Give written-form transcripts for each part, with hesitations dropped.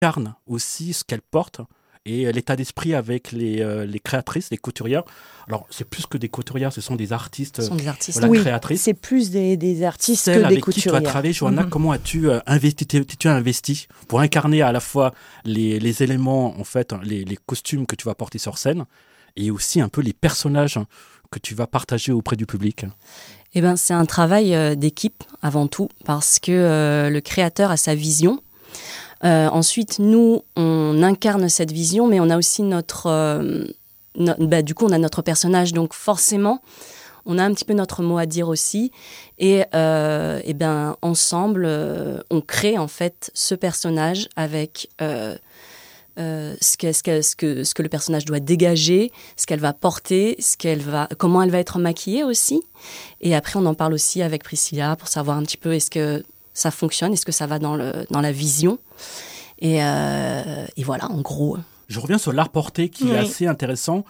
incarne aussi ce qu'elle porte et l'état d'esprit avec les créatrices, les couturières. Alors, c'est plus que des couturières, ce sont des artistes, Ce sont des artistes. voilà, Oui, créatrices. c'est plus des artistes Celle que des avec qui tu couturières. as travaillé, Johanna, comment as-tu investi, tu as investi pour incarner à la fois les éléments, en fait, les costumes que tu vas porter sur scène et aussi un peu les personnages que tu vas partager auprès du public? Eh ben, c'est un travail d'équipe avant tout, parce que le créateur a sa vision. Ensuite, nous, on incarne cette vision, mais on a aussi du coup, on a notre personnage. Donc, forcément, on a un petit peu notre mot à dire aussi. Et ben, ensemble, on crée en fait ce personnage avec ce que le personnage doit dégager, ce qu'elle va porter, comment elle va être maquillée aussi. Et après, on en parle aussi avec Priscilla pour savoir un petit peu est-ce que ça fonctionne, est-ce que ça va dans la vision. Et voilà, en gros. Je reviens sur l'art porté qui est assez intéressant.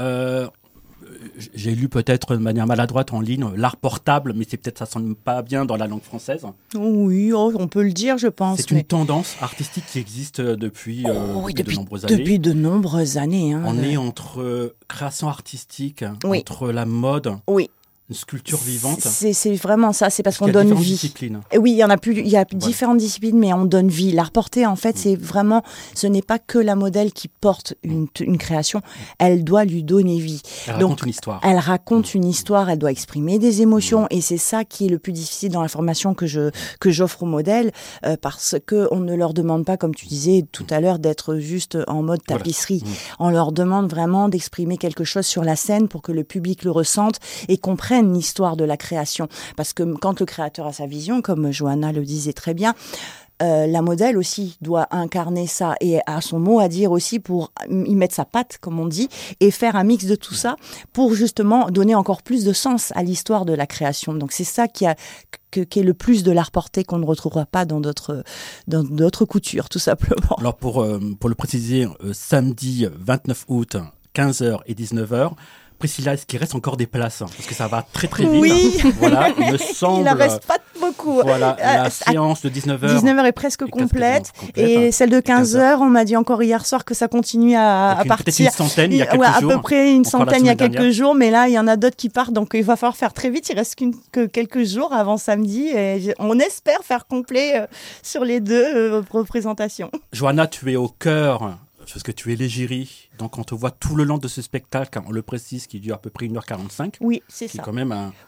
J'ai lu peut-être de manière maladroite en ligne l'art portable, mais c'est peut-être ça sonne pas bien dans la langue française. Oui, on peut le dire, je pense. C'est une tendance artistique qui existe depuis de nombreuses années. Depuis de nombreuses années. On est entre création artistique, entre la mode. Oui. Une sculpture vivante. C'est vraiment ça, c'est parce qu'on qu'il y a donne différentes vie. Disciplines. Et oui, il y en a plus, il y a différentes disciplines, mais on donne vie. L'art porté, en fait, c'est vraiment, ce n'est pas que la modèle qui porte une création, elle doit lui donner vie. Elle raconte une histoire. Elle raconte une histoire, elle doit exprimer des émotions, et c'est ça qui est le plus difficile dans la formation que j'offre aux modèles, parce que on ne leur demande pas, comme tu disais tout à l'heure, d'être juste en mode tapisserie. Voilà. On leur demande vraiment d'exprimer quelque chose sur la scène pour que le public le ressente et comprenne l'histoire de la création. Parce que quand le créateur a sa vision, comme Johanna le disait très bien, la modèle aussi doit incarner ça et a son mot à dire aussi pour y mettre sa patte, comme on dit, et faire un mix de tout ça pour justement donner encore plus de sens à l'histoire de la création. Donc c'est ça qui est le plus de l'art porté qu'on ne retrouvera pas dans d'autres coutures, tout simplement. Alors pour le préciser, samedi 29 août, 15h et 19h, Priscilla, est-ce qu'il reste encore des places? Parce que ça va très très vite. Oui. Voilà, il me semble. Il n'en reste pas beaucoup. Voilà, la séance de 19h. 19h est presque complète. Et celle de 15h, on m'a dit encore hier soir que ça continue à partir. Peut-être une centaine il y a quelques jours. À peu près une centaine il y a quelques dernière. jours. Mais là, il y en a d'autres qui partent. Donc, il va falloir faire très vite. Il reste que quelques jours avant samedi. Et on espère faire complet sur les deux représentations. Johanna, tu es au cœur. Parce que tu es l'égérie, donc on te voit tout le long de ce spectacle, on le précise, qui dure à peu près 1h45. Oui, c'est ça. C'est quand même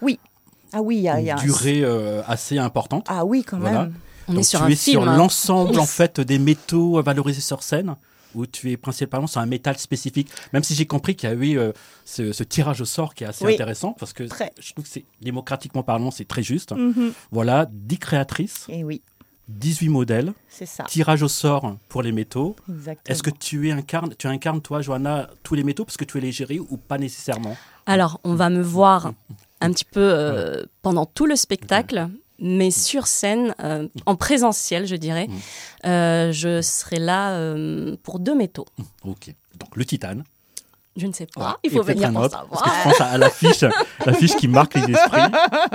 une durée assez importante. Ah oui, quand même. On est sur un film. Tu es sur l'ensemble en fait, des métaux valorisés sur scène, où tu es principalement sur un métal spécifique. Même si j'ai compris qu'il y a eu ce tirage au sort qui est assez intéressant, parce que je trouve que démocratiquement parlant, c'est très juste. Mm-hmm. Voilà, 10 créatrices. Et oui. 18 modèles, c'est ça. Tirage au sort pour les métaux. Exactement. Est-ce que tu incarnes, toi, Johanna, tous les métaux parce que tu es l'égérie ou pas nécessairement? Alors, on va me voir un petit peu pendant tout le spectacle, mais sur scène, en présentiel, je dirais, je serai là pour 2 métaux. Ok, donc le titane. Je ne sais pas, il faut venir pour savoir. Parce que je pense à l'affiche qui marque les esprits.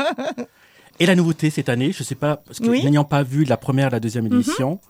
Et la nouveauté cette année, je ne sais pas, parce que n'ayant pas vu la première et la deuxième édition,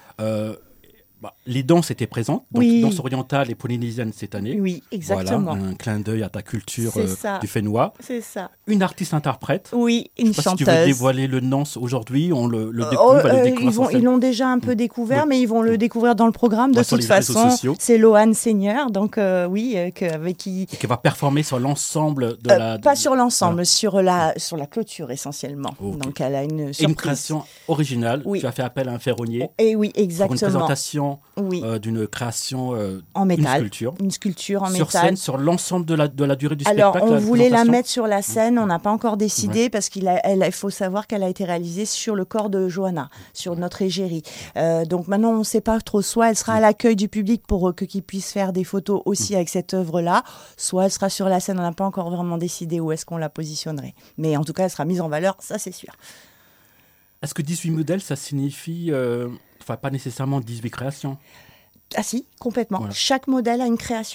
les danses étaient présentes, donc danse orientale et polynésienne cette année. Oui, exactement. Voilà, un clin d'œil à ta culture du Fénois. C'est ça. Une artiste-interprète. Oui, une chanteuse. Si tu veux dévoiler le nom aujourd'hui, on le découvre, va le découvrir sur scène. Ils l'ont déjà un peu découvert, mais ils vont le découvrir dans le programme de toute façon. C'est Loane Seigneur, donc avec qui... Et qui va performer sur l'ensemble de la... Pas sur l'ensemble, sur la clôture essentiellement. Okay. Donc elle a une surprise. Et une création originale. Tu as fait appel à un ferronnier. Et oui, exactement. Pour une présentation d'une création en métal, une sculpture en sur métal. Scène, sur l'ensemble de la durée du Alors, spectacle. Alors, on voulait la mettre sur la scène, on n'a pas encore décidé parce qu'il faut savoir qu'elle a été réalisée sur le corps de Johanna, sur notre égérie. Donc maintenant, on ne sait pas trop, soit elle sera à l'accueil du public pour qu'ils puissent faire des photos aussi avec cette œuvre-là, soit elle sera sur la scène, on n'a pas encore vraiment décidé où est-ce qu'on la positionnerait. Mais en tout cas, elle sera mise en valeur, ça c'est sûr. Est-ce que 18 modèles, ça signifie... pas nécessairement 18 créations. Ah si, complètement. Voilà. Chaque modèle a une création.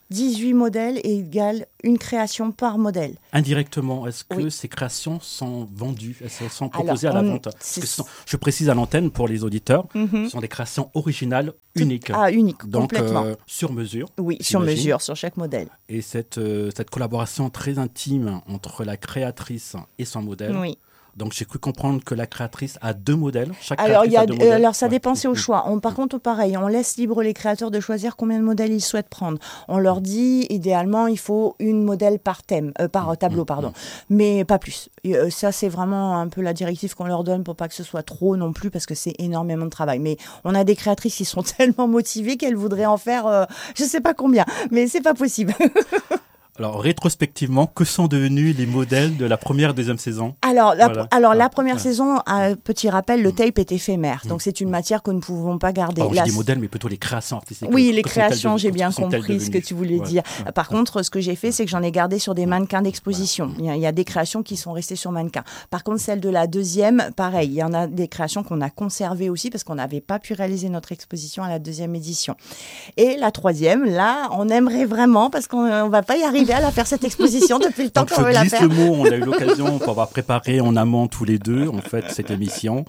18 modèles égale une création par modèle. Indirectement, est-ce que ces créations sont vendues, elles sont proposées à la vente? Je précise à l'antenne pour les auditeurs, ce sont des créations originales uniques. Uniques, donc, complètement. Sur mesure. Oui, sur mesure, sur chaque modèle. Et cette collaboration très intime entre la créatrice et son modèle. Oui. Donc, j'ai cru comprendre que la créatrice a 2 modèles. Alors, ça dépend, c'est au choix. Par contre, pareil, on laisse libre les créateurs de choisir combien de modèles ils souhaitent prendre. On leur dit, idéalement, il faut une modèle par thème, par tableau, pardon. Mais pas plus. Ça, c'est vraiment un peu la directive qu'on leur donne pour pas que ce soit trop non plus, parce que c'est énormément de travail. Mais on a des créatrices qui sont tellement motivées qu'elles voudraient en faire, je sais pas combien, mais c'est pas possible. Alors, rétrospectivement, que sont devenus les modèles de la première et deuxième saison? La première saison, petit rappel, le tape est éphémère. Donc, c'est une matière que nous ne pouvons pas garder. Alors, je dis modèles, mais plutôt les créations artistiques. Oui, les créations, j'ai bien compris ce que tu voulais dire. Par contre, ce que j'ai fait, c'est que j'en ai gardé sur des mannequins d'exposition. Il y a des créations qui sont restées sur mannequins. Par contre, celle de la deuxième, pareil, il y en a des créations qu'on a conservées aussi parce qu'on n'avait pas pu réaliser notre exposition à la deuxième édition. Et la troisième, là, on aimerait vraiment, parce qu'on ne va pas y arriver à la faire cette exposition depuis le temps qu'on veut la faire. Je glisse le mot, on a eu l'occasion pour avoir préparé en amont tous les deux en fait cette émission.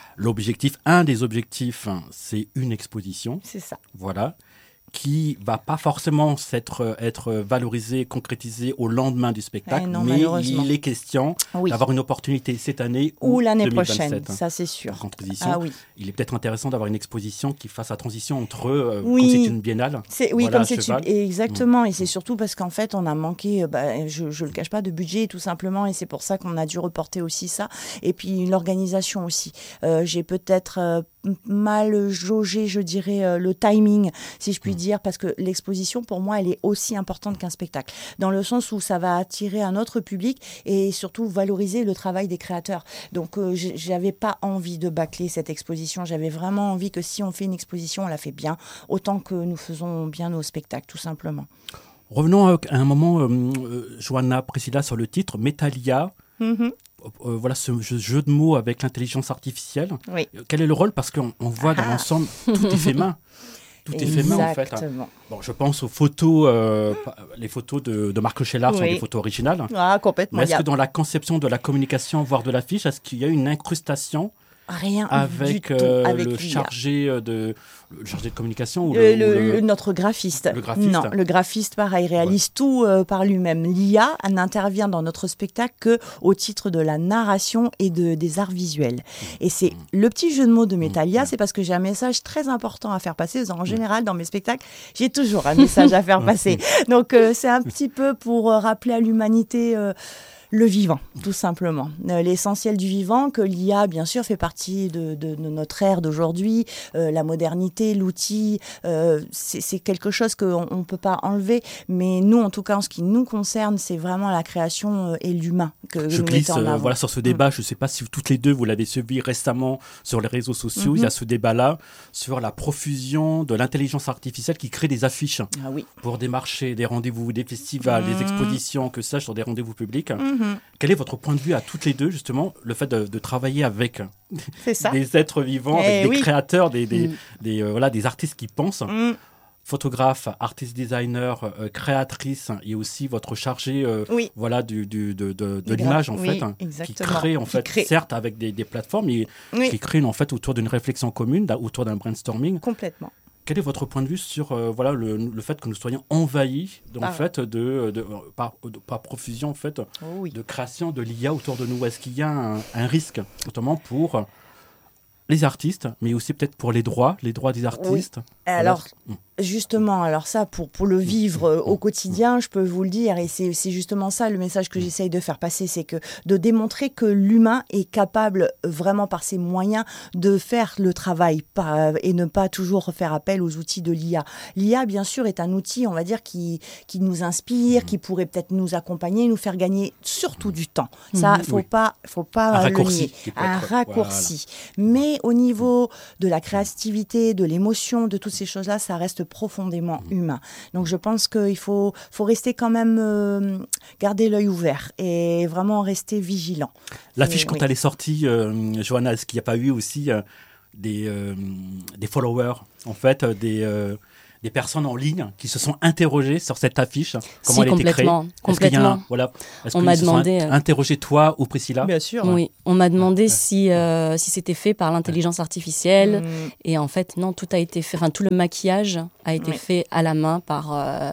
Un des objectifs, c'est une exposition. C'est ça. Voilà. Qui va pas forcément être valorisé, concrétisé au lendemain du spectacle, mais il est question d'avoir une opportunité cette année ou l'année prochaine, ça c'est sûr. Il est peut-être intéressant d'avoir une exposition qui fasse la transition entre, comme c'est une biennale. Exactement, et c'est surtout parce qu'en fait on a manqué, je le cache pas, de budget tout simplement, et c'est pour ça qu'on a dû reporter aussi ça, et puis l'organisation aussi. J'ai peut-être mal jaugé, je dirais, le timing, si je puis dire, parce que l'exposition, pour moi, elle est aussi importante qu'un spectacle, dans le sens où ça va attirer un autre public et surtout valoriser le travail des créateurs. Donc, j'avais pas envie de bâcler cette exposition. J'avais vraiment envie que si on fait une exposition, on la fait bien, autant que nous faisons bien nos spectacles, tout simplement. Revenons à un moment, Johanna, Priscilla, sur le titre, Metalia. Voilà ce jeu de mots avec l'intelligence artificielle. Oui. Quel est le rôle? Parce qu'on voit dans l'ensemble, tout est fait main. Tout est fait main, en fait. Bon, je pense aux photos, les photos de Marc Chellard sont des photos originales. Complètement. Mais est-ce que dans la conception de la communication, voire de l'affiche, est-ce qu'il y a une incrustation Rien avec, avec le chargé de communication ou notre graphiste. Non, le graphiste, pareil, réalise tout par lui-même. L'IA n'intervient dans notre spectacle que au titre de la narration et des arts visuels. Et c'est le petit jeu de mots de Metalia, c'est parce que j'ai un message très important à faire passer. En général, dans mes spectacles, j'ai toujours un message à faire passer. Donc, c'est un petit peu pour rappeler à l'humanité... le vivant, tout simplement. L'essentiel du vivant, que l'IA, bien sûr, fait partie de notre ère d'aujourd'hui. La modernité, l'outil, c'est quelque chose qu'on ne peut pas enlever. Mais nous, en tout cas, en ce qui nous concerne, c'est vraiment la création et l'humain que nous mettons en avant. Sur ce débat, je ne sais pas si toutes les deux, vous l'avez suivi récemment sur les réseaux sociaux. Il y a ce débat-là sur la profusion de l'intelligence artificielle qui crée des affiches pour des marchés, des rendez-vous, des festivals, des expositions, que ça, sur des rendez-vous publics. Quel est votre point de vue à toutes les deux, justement, le fait de travailler avec des êtres vivants, avec des créateurs, des artistes qui pensent, photographe, artiste designer, créatrice, et aussi votre chargé de l'image, en fait, qui crée, en fait, certes avec des plateformes, mais qui crée, en fait, autour d'une réflexion commune, autour d'un brainstorming. Complètement. Quel est votre point de vue sur le fait que nous soyons envahis par profusion en fait, de création de l'IA autour de nous? Est-ce qu'il y a un risque, notamment pour les artistes, mais aussi peut-être pour les droits des artistes? Alors, justement, ça, pour le vivre au quotidien, je peux vous le dire, et c'est justement ça le message que j'essaye de faire passer, c'est que de démontrer que l'humain est capable, vraiment par ses moyens, de faire le travail et ne pas toujours faire appel aux outils de l'IA. L'IA, bien sûr, est un outil, on va dire, qui nous inspire, qui pourrait peut-être nous accompagner, nous faire gagner surtout du temps. Ça, faut pas le nier. Un raccourci. Mais au niveau de la créativité, de l'émotion, de toutes ces choses-là, ça reste profondément humain. Donc je pense qu'il faut rester quand même, garder l'œil ouvert et vraiment rester vigilant. L'affiche, quand elle est sortie, Johanna, est-ce qu'il n'y a pas eu aussi des followers, en fait, des personnes en ligne qui se sont interrogées sur cette affiche, comment elle a été créée. Complètement. Est-ce on m'a demandé interrogé toi ou Priscilla? Bien sûr. Oui, on m'a demandé si c'était fait par l'intelligence artificielle et en fait non, tout a été fait. Enfin, tout le maquillage a été fait à la main par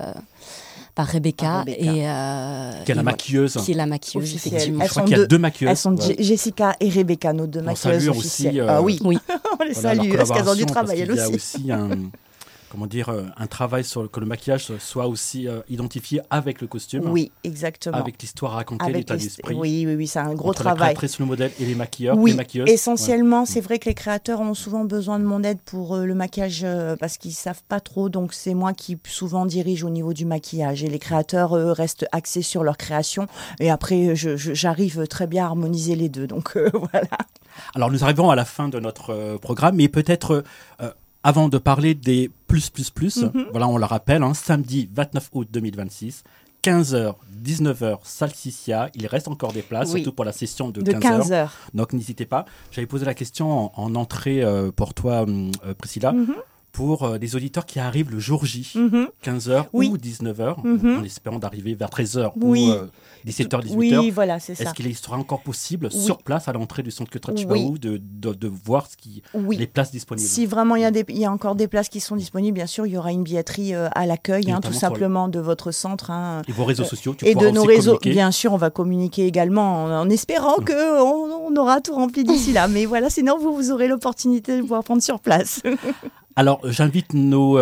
Rebecca. Et, qui est la maquilleuse. Qui est la maquilleuse, effectivement. Je crois qu'il y a deux maquilleuses. Elles sont Jessica et Rebecca, nos deux maquilleuses officielles. Oui. On les salue, parce qu'elles ont du travail, elles aussi. Il y a aussi un travail sur que le maquillage soit aussi identifié avec le costume. Oui, exactement. Avec l'histoire racontée, l'état d'esprit. Oui, c'est un gros entre travail. La créatrice, le modèle et les maquilleurs, oui, les maquilleuses. Essentiellement, c'est vrai que les créateurs ont souvent besoin de mon aide pour le maquillage parce qu'ils savent pas trop. Donc, c'est moi qui souvent dirige au niveau du maquillage. Et les créateurs restent axés sur leur création. Et après, j'arrive très bien à harmoniser les deux. Donc, voilà. Alors, nous arrivons à la fin de notre programme, mais peut-être... avant de parler des plus, voilà, on le rappelle, samedi 29 août 2026, 15h, 19h, Salsiccia. Il reste encore des places, surtout pour la session de 15h. Donc, n'hésitez pas. J'avais posé la question en entrée pour toi, Priscilla. Pour des auditeurs qui arrivent le jour J, 15h ou 19h, en espérant d'arriver vers 13h ou 17h, 18h. Oui, voilà, c'est ça. Est-ce qu'il sera encore possible, sur place, à l'entrée du centre culturel Chibaou, de voir les places disponibles? Si vraiment il y a encore des places qui sont disponibles, bien sûr, il y aura une billetterie à l'accueil, tout simplement, de votre centre. Et vos réseaux sociaux, tu pourras aussi communiquer. Et de nos réseaux, bien sûr, on va communiquer également, en espérant qu'on aura tout rempli d'ici là. Mais voilà, sinon, vous aurez l'opportunité de pouvoir prendre sur place. Alors, j'invite nos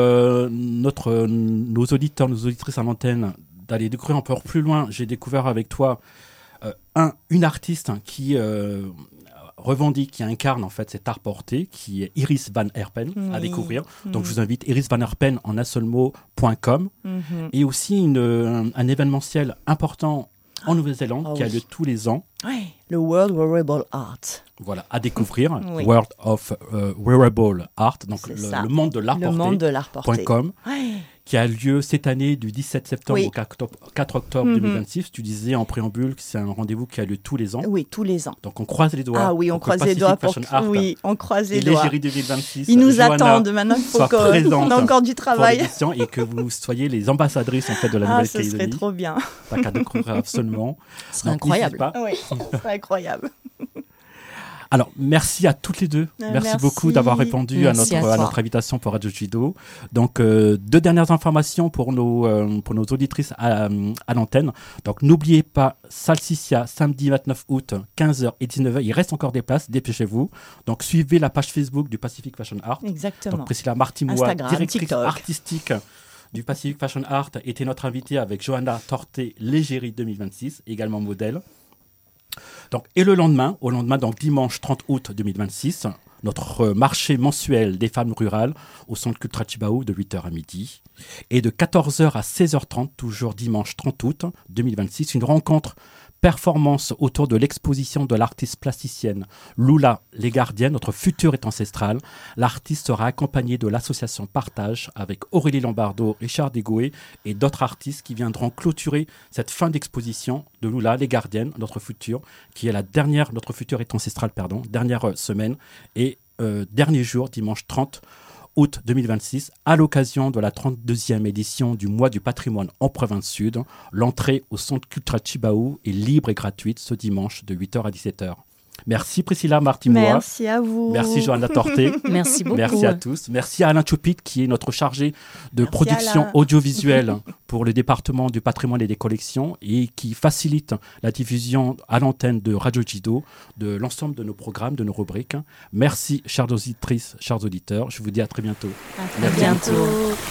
auditeurs, nos auditrices à l'antenne d'aller découvrir un peu plus loin. J'ai découvert avec toi une artiste qui revendique, qui incarne en fait cet art porté, qui est Iris Van Herpen, à découvrir. Donc, je vous invite irisvanherpen en un seul mot.com. Et aussi un événementiel important en Nouvelle-Zélande qui a lieu tous les ans. Oui, le World Wearable Art. Voilà, à découvrir. World of Wearable Art, donc le monde de l'art porté. Le monde de l'art porté.com. Qui a lieu cette année du 17 septembre au 4 octobre 2026. Tu disais en préambule que c'est un rendez-vous qui a lieu tous les ans. Oui, tous les ans. Donc on croise les doigts. Ah oui, on croise les doigts pour on croise les doigts. L'égérie 2026. Ils nous attendent maintenant qu'il faut qu'on a encore du travail. Et que vous soyez les ambassadrices en fait de la Nouvelle-Calédonie. Ça serait trop bien. T'as qu'à découvrir absolument. Ce serait incroyable. Oui, ce serait incroyable. Alors, merci à toutes les deux. Merci beaucoup d'avoir répondu à notre invitation pour Radio Judo. Donc, deux dernières informations pour nos auditrices à l'antenne. Donc, n'oubliez pas, Salsiccia, samedi 29 août, 15h et 19h. Il reste encore des places, dépêchez-vous. Donc, suivez la page Facebook du Pacific Fashion Art. Exactement. Donc, Priscilla Martimois, directrice artistique du Pacific Fashion Art, était notre invitée avec Johanna Torté, l'égérie 2026, également modèle. Donc, et le lendemain, donc dimanche 30 août 2026, notre marché mensuel des femmes rurales au centre culturel Chibaou de 8h à midi. Et de 14h à 16h30, toujours dimanche 30 août 2026, une rencontre performance autour de l'exposition de l'artiste plasticienne Lula Les Gardiennes, notre futur est ancestral. L'artiste sera accompagné de l'association Partage avec Aurélie Lombardo, Richard Degoué et d'autres artistes qui viendront clôturer cette fin d'exposition de Lula Les Gardiennes, notre futur, qui est notre futur est ancestral, dernière semaine et dernier jour, dimanche 30 août 2026, à l'occasion de la 32e édition du Mois du patrimoine en province sud. L'entrée au centre culturel Chibaou est libre et gratuite ce dimanche de 8h à 17h. Merci Priscilla Martimois. Merci à vous. Merci Johanna Torté. Merci beaucoup. Merci à tous. Merci à Alain Choupit qui est notre chargé de production audiovisuelle pour le département du patrimoine et des collections et qui facilite la diffusion à l'antenne de Radio Judo de l'ensemble de nos programmes, de nos rubriques. Merci chères auditrices, chers auditeurs. Je vous dis à très bientôt. À bientôt.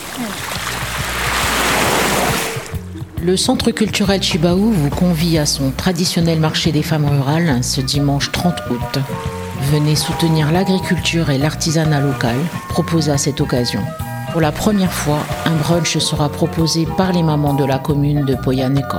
Le Centre culturel Chibaou vous convie à son traditionnel marché des femmes rurales ce dimanche 30 août. Venez soutenir l'agriculture et l'artisanat local proposé à cette occasion. Pour la première fois, un brunch sera proposé par les mamans de la commune de Poyaneko.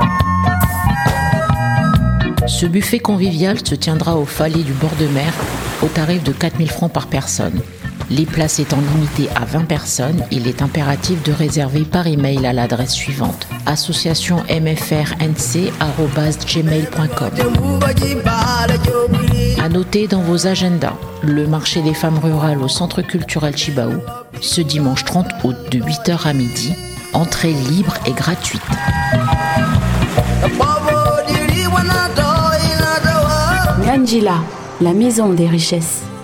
Ce buffet convivial se tiendra au Fallet du bord de mer au tarif de 4 000 francs par personne. Les places étant limitées à 20 personnes, il est impératif de réserver par email à l'adresse suivante: associationmfrnc@gmail.com. À noter dans vos agendas, le marché des femmes rurales au Centre culturel Chibaou, ce dimanche 30 août de 8h à midi, entrée libre et gratuite. Ganjila, la maison des richesses.